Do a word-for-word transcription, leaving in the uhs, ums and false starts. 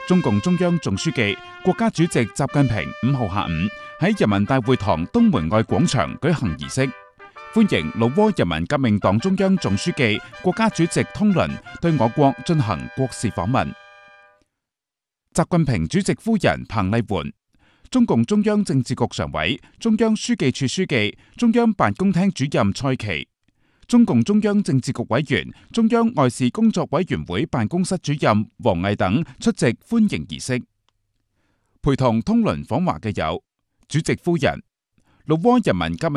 中共中央總書記、國家主席習近平五號下午喺人民大會堂東門外廣場舉行儀式，歡迎老撾人民革命黨中央總書記、國家主席通倫對我國進行國事訪問。習近平主席夫人彭麗媛、中共中央政治局常委、中央書記處書記、中央辦公廳主任蔡奇、中共中央政治局委員、中央外事工作委員會辦公室主任王毅等出席歡迎儀式。陪同通倫訪華嘅有主席夫人、老撾人民革命